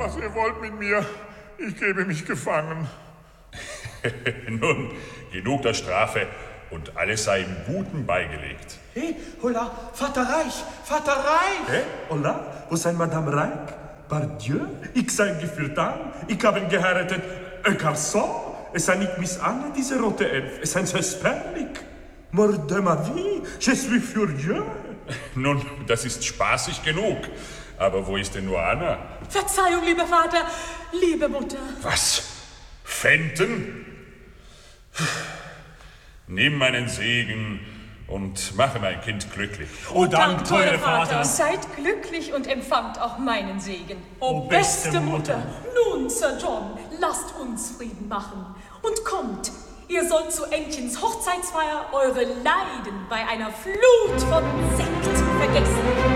Was ihr wollt mit mir? Ich gebe mich gefangen. Nun, genug der Strafe und alles sei im Guten beigelegt. Hé, hola, Vater Reich, Vater Reich! Hé, hola, wo zijn Madame Reich? Pardieu, ik zijn geführt an, ik habe geheiratet, un garçon. Es sei nicht Miss Anne, diese rote Elf, es sei so spärlich. Mort de ma vie, je suis furieux. Nun, das ist spaßig genug. Aber wo ist denn nur Anna? Verzeihung, lieber Vater, liebe Mutter. Was? Fenton? Nimm meinen Segen und mache mein Kind glücklich. Oh, Dank, teurer Vater. Seid glücklich und empfangt auch meinen Segen. Oh, beste Mutter. Nun, Sir John, lasst uns Frieden machen. Und kommt, ihr sollt zu Entchens Hochzeitsfeier eure Leiden bei einer Flut von Sekt vergessen.